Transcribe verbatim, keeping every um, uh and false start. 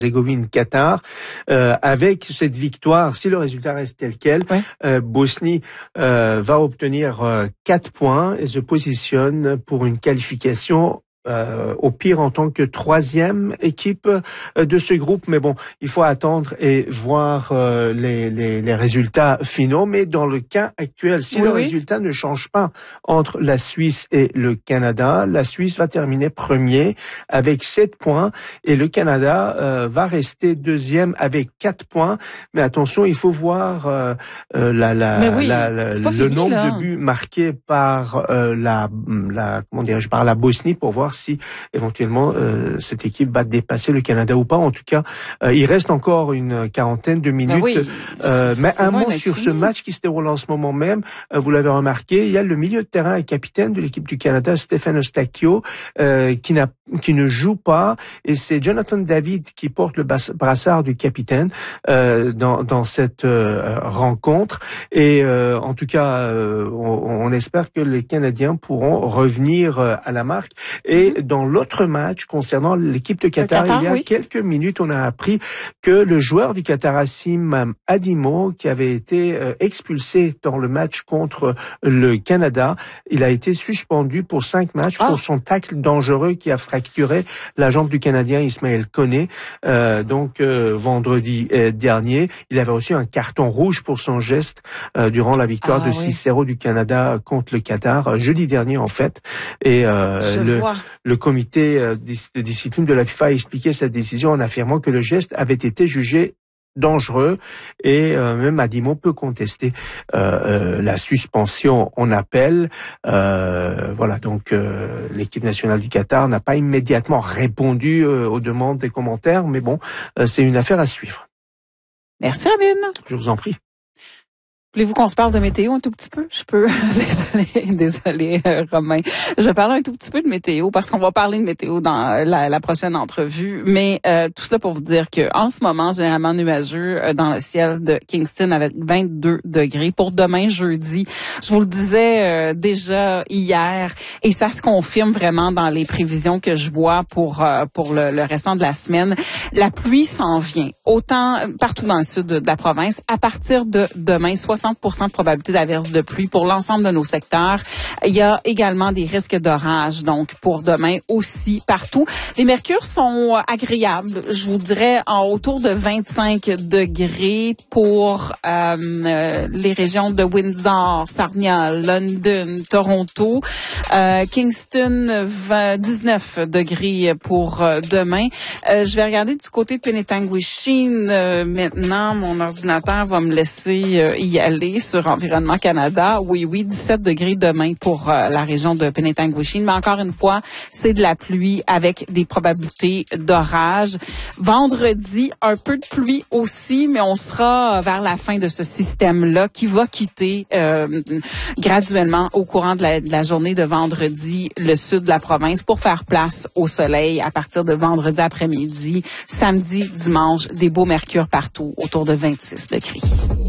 Herzégovine, Qatar. Euh, avec cette victoire, si le résultat reste tel quel, ouais. euh, Bosnie euh, va obtenir euh, quatre points et se positionne pour une qualification Euh, au pire en tant que troisième équipe euh, de ce groupe. Mais bon, il faut attendre et voir euh, les, les, les résultats finaux. Mais dans le cas actuel, si oui, le oui. résultat ne change pas entre la Suisse et le Canada, la Suisse va terminer premier avec sept points et le Canada euh, va rester deuxième avec quatre points. Mais attention, il faut voir euh, euh, la, la, oui, la, la, le fini, nombre là. de buts marqués par euh, la, la, comment dirais-je, par la Bosnie pour voir si éventuellement euh, cette équipe va dépasser le Canada ou pas. En tout cas, euh, il reste encore une quarantaine de minutes. Mais, oui, euh, mais un mot sur fini. ce match qui se déroule en ce moment même. Euh, vous l'avez remarqué, il y a le milieu de terrain et capitaine de l'équipe du Canada, Stephen Eustáquio, euh, qui n'a qui ne joue pas, et c'est Jonathan David qui porte le brassard du capitaine euh, dans dans cette euh, rencontre. Et euh, en tout cas, euh, on, on espère que les Canadiens pourront revenir euh, à la marque. Et mm-hmm. dans l'autre match concernant l'équipe de Qatar, Qatar il y a oui. quelques minutes, on a appris que le joueur du Qatar, Hassim Adimo, qui avait été euh, expulsé dans le match contre le Canada, il a été suspendu pour cinq matchs ah. pour son tacle dangereux qui a fracturé la jambe du Canadien Ismaël Koné. Euh, donc euh, vendredi euh, dernier, il avait reçu un carton rouge pour son geste euh, durant la victoire ah, de oui. six zéro du Canada contre le Qatar, euh, jeudi dernier en fait. Et euh, le, le comité euh, de discipline de la FIFA a expliqué cette décision en affirmant que le geste avait été jugé dangereux et euh, même Adimo peut contester euh, euh, la suspension en appel. Euh, voilà, donc euh, l'équipe nationale du Qatar n'a pas immédiatement répondu euh, aux demandes des commentaires, mais bon, euh, c'est une affaire à suivre. Merci Robin. Je vous en prie. Voulez-vous qu'on se parle de météo un tout petit peu? Je peux. Désolé, désolé, euh, Romain. Je vais parler un tout petit peu de météo parce qu'on va parler de météo dans la, la prochaine entrevue. Mais euh, tout cela pour vous dire que en ce moment, généralement nuageux euh, dans le ciel de Kingston avec vingt-deux degrés. Pour demain, jeudi, je vous le disais euh, déjà hier et ça se confirme vraiment dans les prévisions que je vois pour euh, pour le, le restant de la semaine. La pluie s'en vient, autant partout dans le sud de, de la province. À partir de demain, soixante pour cent de probabilité d'averse de pluie pour l'ensemble de nos secteurs. Il y a également des risques d'orage, donc pour demain aussi partout. Les mercures sont agréables, je vous dirais en autour de vingt-cinq degrés pour euh, les régions de Windsor, Sarnia, London, Toronto, euh, Kingston, vingt, dix-neuf degrés pour euh, demain. Euh, je vais regarder du côté de Penetanguishene euh, maintenant. Mon ordinateur va me laisser euh, y aller sur Environnement Canada. Oui, oui, dix-sept degrés demain pour euh, la région de Penetanguishene. Mais encore une fois, c'est de la pluie avec des probabilités d'orage. Vendredi, un peu de pluie aussi, mais on sera vers la fin de ce système-là qui va quitter euh, graduellement au courant de la, de la journée de vendredi le sud de la province pour faire place au soleil à partir de vendredi après-midi. Samedi, dimanche, des beaux mercures partout autour de vingt-six degrés.